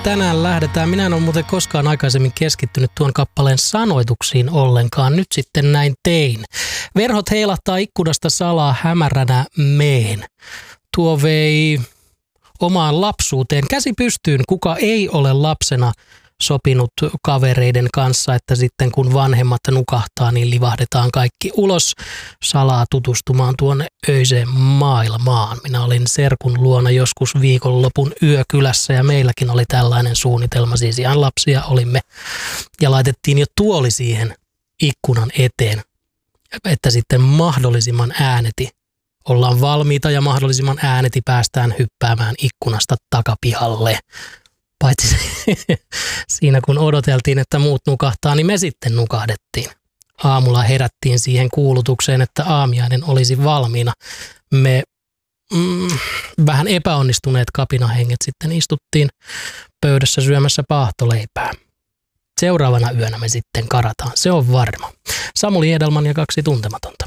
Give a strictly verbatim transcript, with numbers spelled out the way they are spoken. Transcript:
tänään lähdetään. Minä en ole muuten koskaan aikaisemmin keskittynyt tuon kappaleen sanoituksiin ollenkaan. Nyt sitten näin tein. Verhot heilahtaa ikkunasta salaa hämäränä meen. Tuo vei omaan lapsuuteen. Käsi pystyyn, kuka ei ole lapsena sopinut kavereiden kanssa, että sitten kun vanhemmat nukahtaa, niin livahdetaan kaikki ulos salaa tutustumaan tuonne öiseen maailmaan. Minä olin serkun luona joskus viikonlopun yökylässä ja meilläkin oli tällainen suunnitelma, siis ihan lapsia olimme ja laitettiin jo tuoli siihen ikkunan eteen, että sitten mahdollisimman ääneti ollaan valmiita ja mahdollisimman ääneti päästään hyppäämään ikkunasta takapihalle. Paitsi siinä kun odoteltiin, että muut nukahtaa, niin me sitten nukahdettiin. Aamulla herättiin siihen kuulutukseen, että aamiainen olisi valmiina. Me mm, vähän epäonnistuneet kapinahenget sitten istuttiin pöydässä syömässä paahtoleipää. Seuraavana yönä me sitten karataan, se on varma. Samuli Edelman ja kaksi tuntematonta.